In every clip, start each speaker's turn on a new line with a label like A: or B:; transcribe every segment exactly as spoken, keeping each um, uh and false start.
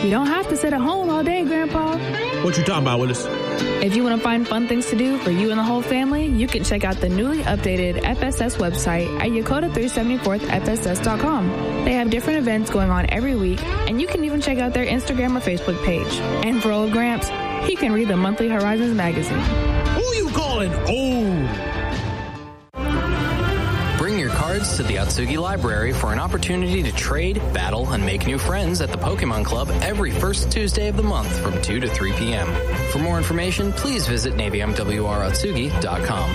A: You don't have to sit at home all day, Grandpa.
B: What you talking about, Willis?
A: If you want to find fun things to do for you and the whole family, you can check out the newly updated F S S website at Yokota three seventy-fourth F S S dot com. They have different events going on every week, and you can even check out their Instagram or Facebook page. And for old Gramps, he can read the monthly Horizons magazine.
B: Who you calling old?
C: Bring your cards to the Atsugi Library for an opportunity to trade, battle, and make new friends at the Pokemon Club every first Tuesday of the month from two to three p.m. For more information, please visit Navy M W R Atsugi dot com.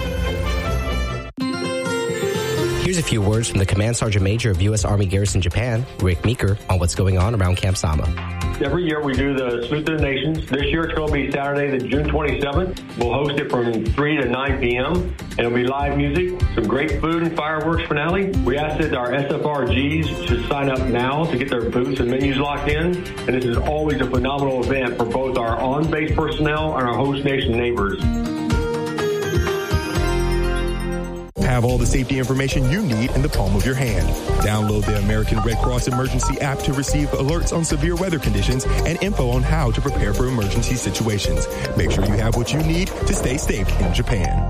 D: Here's a few words from the Command Sergeant Major of U S Army Garrison Japan, Rick Meeker, on what's going on around Camp Sama.
E: Every year we do the Salute to the Nations. This year it's going to be Saturday, the June twenty-seventh. We'll host it from three to nine p.m. and it'll be live music, some great food and fireworks finale. We asked that our S F R Gs should sign up now to get their booths and menus locked in. And this is always a phenomenal event for both our on-base personnel and our host nation neighbors.
F: Have all the safety information you need in the palm of your hand. Download the American Red Cross Emergency app to receive alerts on severe weather conditions and info on how to prepare for emergency situations. Make sure you have what you need to stay safe in Japan.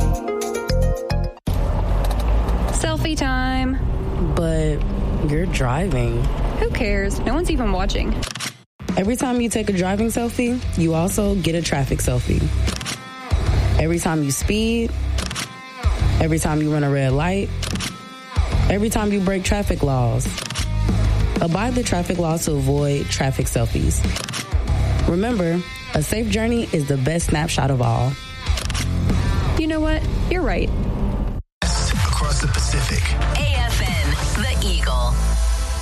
G: Selfie time.
H: But you're driving.
G: Who cares? No one's even watching.
H: Every time you take a driving selfie, you also get a traffic selfie. Every time you speed, every time you run a red light, every time you break traffic laws. Abide the traffic laws to avoid traffic selfies. Remember, a safe journey is the best snapshot of all.
G: You know what? You're right.